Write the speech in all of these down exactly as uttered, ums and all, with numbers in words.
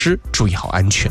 师注意好安全。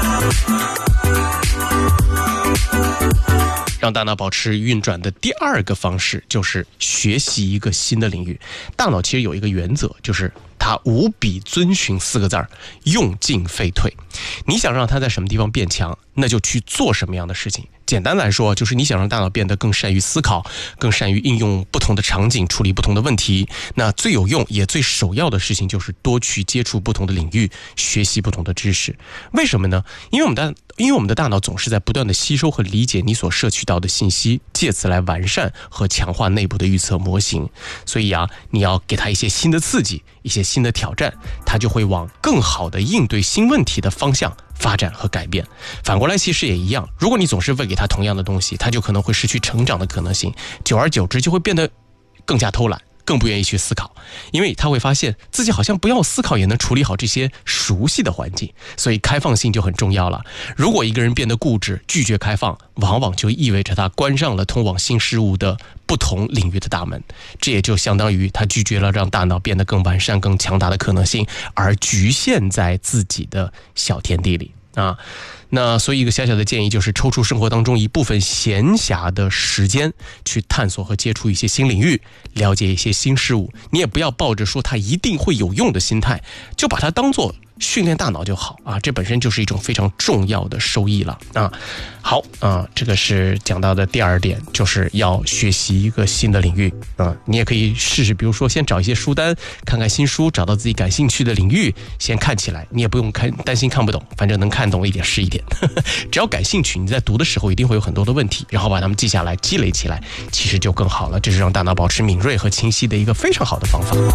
让大脑保持运转的第二个方式就是学习一个新的领域。大脑其实有一个原则，就是它无比遵循四个字儿：用进废退。你想让它在什么地方变强，那就去做什么样的事情。简单来说，就是你想让大脑变得更善于思考，更善于应用不同的场景，处理不同的问题，那最有用也最首要的事情就是多去接触不同的领域，学习不同的知识。为什么呢？因为我们的因为我们的大脑总是在不断的吸收和理解你所摄取到的信息，借此来完善和强化内部的预测模型。所以啊，你要给它一些新的刺激，一些新的挑战，它就会往更好的应对新问题的方向发展和改变。反过来其实也一样，如果你总是喂给他同样的东西，他就可能会失去成长的可能性，久而久之就会变得更加偷懒，更不愿意去思考，因为他会发现自己好像不要思考也能处理好这些熟悉的环境。所以开放性就很重要了。如果一个人变得固执，拒绝开放，往往就意味着他关上了通往新事物的不同领域的大门，这也就相当于他拒绝了让大脑变得更完善更强大的可能性，而局限在自己的小天地里啊。那所以一个小小的建议就是抽出生活当中一部分闲暇的时间去探索和接触一些新领域，了解一些新事物。你也不要抱着说它一定会有用的心态，就把它当做训练大脑就好啊，这本身就是一种非常重要的收益了啊。好啊，这个是讲到的第二点，就是要学习一个新的领域啊。你也可以试试，比如说先找一些书单，看看新书，找到自己感兴趣的领域，先看起来，你也不用看担心看不懂，反正能看懂一点是一点。只要感兴趣，你在读的时候一定会有很多的问题，然后把它们记下来，积累起来，其实就更好了。这是让大脑保持敏锐和清晰的一个非常好的方法。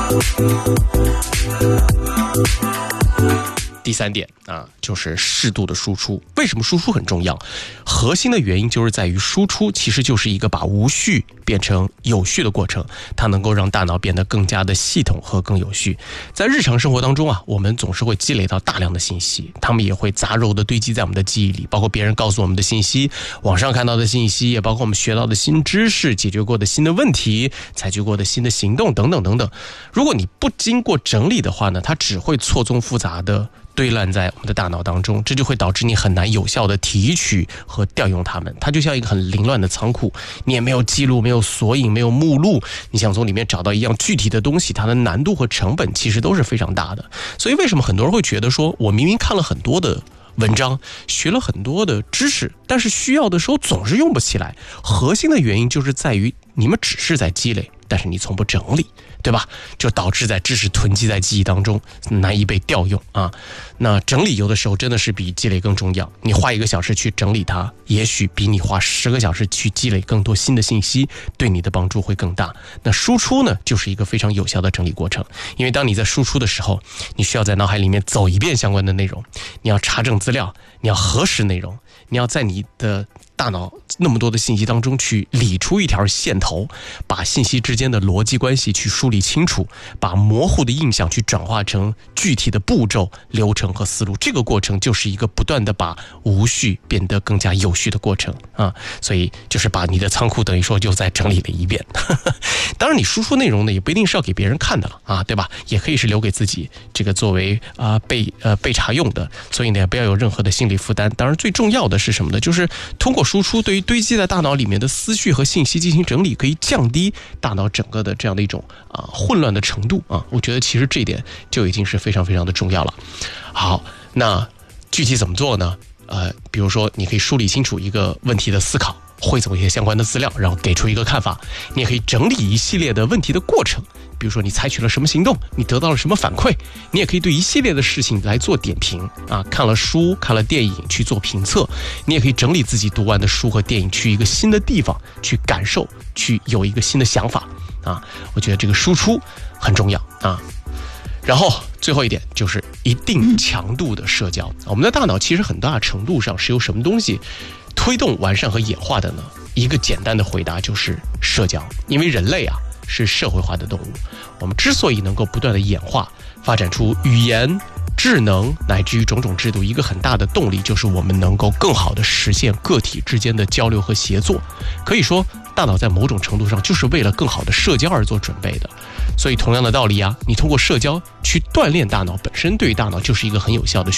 第三点啊，就是适度的输出。为什么输出很重要？核心的原因就是在于输出其实就是一个把无序变成有序的过程，它能够让大脑变得更加的系统和更有序。在日常生活当中啊，我们总是会积累到大量的信息，它们也会杂糅的堆积在我们的记忆里，包括别人告诉我们的信息，网上看到的信息，也包括我们学到的新知识，解决过的新的问题，采取过的新的行动等等等等。如果你不经过整理的话呢，它只会错综复杂的堆烂在我们的大脑当中，这就会导致你很难有效的提取和调用它们。它就像一个很凌乱的仓库，你也没有记录，没有索引，没有目录，你想从里面找到一样具体的东西，它的难度和成本其实都是非常大的。所以为什么很多人会觉得说，我明明看了很多的文章，学了很多的知识，但是需要的时候总是用不起来？核心的原因就是在于你们只是在积累，但是你从不整理，对吧？就导致在知识囤积在记忆当中难以被调用啊。那整理有的时候真的是比积累更重要。你花一个小时去整理它，也许比你花十个小时去积累更多新的信息对你的帮助会更大。那输出呢，就是一个非常有效的整理过程。因为当你在输出的时候，你需要在脑海里面走一遍相关的内容，你要查证资料，你要核实内容，你要在你的大脑那么多的信息当中去理出一条线头，把信息之间的逻辑关系去梳理清楚，把模糊的印象去转化成具体的步骤、流程和思路。这个过程就是一个不断的把无序变得更加有序的过程啊。所以就是把你的仓库等于说就再整理了一遍。当然你输出内容呢，也不一定是要给别人看的了啊，对吧？也可以是留给自己这个作为啊、呃、备呃备查用的。所以呢，不要有任何的心理负担。当然最重要的是什么呢？就是通过输出对于堆积在大脑里面的思绪和信息进行整理，可以降低大脑整个的这样的一种啊、呃、混乱的程度啊。我觉得其实这一点就已经是非常非常的重要了。好，那具体怎么做呢？呃，比如说你可以梳理清楚一个问题的思考，汇总一些相关的资料，然后给出一个看法。你也可以整理一系列的问题的过程，比如说你采取了什么行动，你得到了什么反馈。你也可以对一系列的事情来做点评啊，看了书看了电影去做评测。你也可以整理自己读完的书和电影，去一个新的地方去感受，去有一个新的想法啊。我觉得这个输出很重要啊。然后最后一点就是一定强度的社交。我们的大脑其实很大程度上是由什么东西推动完善和演化的呢？一个简单的回答就是社交。因为人类啊是社会化的动物，我们之所以能够不断的演化发展出语言、智能乃至于种种制度，一个很大的动力就是我们能够更好的实现个体之间的交流和协作。可以说大脑在某种程度上就是为了更好的社交而做准备的。所以同样的道理啊，你通过社交去锻炼大脑，本身对于大脑就是一个很有效的